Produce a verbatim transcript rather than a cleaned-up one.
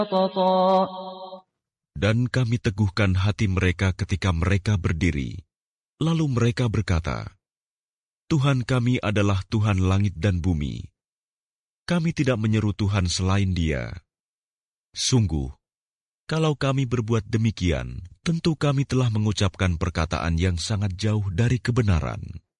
قططا Dan kami teguhkan hati mereka ketika mereka berdiri. Lalu mereka berkata, Tuhan kami adalah Tuhan langit dan bumi. Kami tidak menyeru Tuhan selain Dia. Sungguh, kalau kami berbuat demikian, tentu kami telah mengucapkan perkataan yang sangat jauh dari kebenaran.